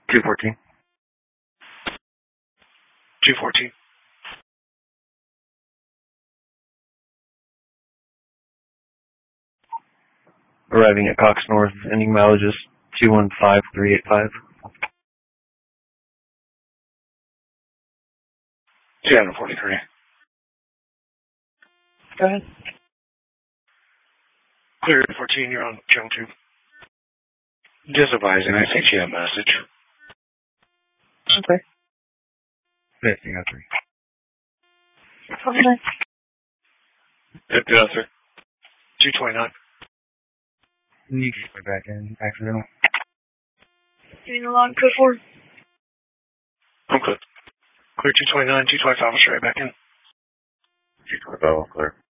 214. 214. Arriving at Cox North, ending mileage is 215385. 243. Go ahead. Clear 14, you're on Jump 2. Just advising, I sent you a message. Okay. 5003. Okay. 5003. 229. You can go back in. Accidental. Getting along, code 4. I'm good. Clear 229, 225, I'll straight back in. 225, clear.